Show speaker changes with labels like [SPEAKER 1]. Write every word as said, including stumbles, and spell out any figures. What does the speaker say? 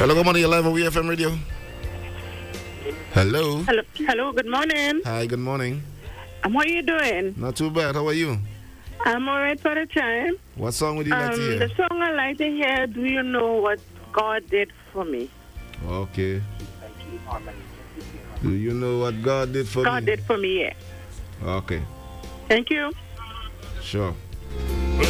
[SPEAKER 1] Hello, good morning. You're live on W F M Radio. Hello.
[SPEAKER 2] Hello. Hello. Good morning.
[SPEAKER 1] Hi. Good morning.
[SPEAKER 2] Um, how are you doing?
[SPEAKER 1] Not too bad. How are you?
[SPEAKER 2] I'm alright for the time.
[SPEAKER 1] What song would you like
[SPEAKER 2] um,
[SPEAKER 1] to hear?
[SPEAKER 2] The song I like to hear. Do you know what God did for me?
[SPEAKER 1] Okay. Do you know what God did for
[SPEAKER 2] God
[SPEAKER 1] me?
[SPEAKER 2] God did for me. Yeah.
[SPEAKER 1] Okay.
[SPEAKER 2] Thank you.
[SPEAKER 1] Sure.